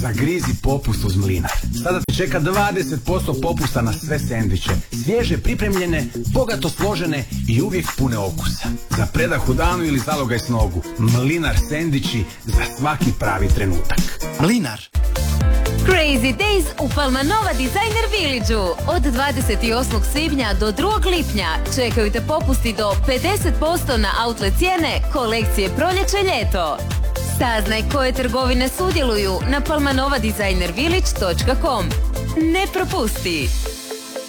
zagrizi popust uz Mlinar. Sada te čeka 20% popusta na sve sendviče. Svježe pripremljene, bogato složene i uvijek pune okusa. Za predah u danu ili zalogaj s nogu. Mlinar sendviči za svaki pravi trenutak. Mlinar. Crazy Days u Palmanova Designer Village-u. Od 28. svibnja do 2. lipnja čekaju te popusti do 50% na outlet cijene kolekcije proljeće-ljeto. Saznaj koje trgovine sudjeluju na palmanovadesignervillage.com. Ne propusti!